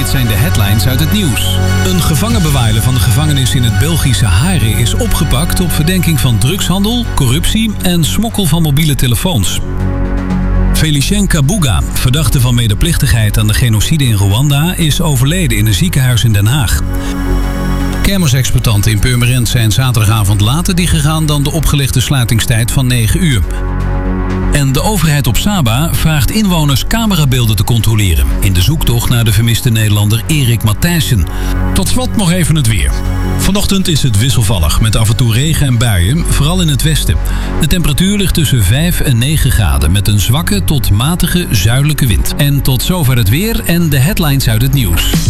Dit zijn de headlines uit het nieuws. Een gevangenbewaarder van de gevangenis in het Belgische Hare is opgepakt op verdenking van drugshandel, corruptie en smokkel van mobiele telefoons. Felicien Kabuga, verdachte van medeplichtigheid aan de genocide in Rwanda, is overleden in een ziekenhuis in Den Haag. Kermisexploitanten in Purmerend zijn zaterdagavond later dichtgegaan dan de opgelegde sluitingstijd van 9 uur. En de overheid op Saba vraagt inwoners camerabeelden te controleren in de zoektocht naar de vermiste Nederlander Erik Matthijssen. Tot slot nog even het weer. Vanochtend is het wisselvallig met af en toe regen en buien, vooral in het westen. De temperatuur ligt tussen 5 en 9 graden met een zwakke tot matige zuidelijke wind. En tot zover het weer en de headlines uit het nieuws.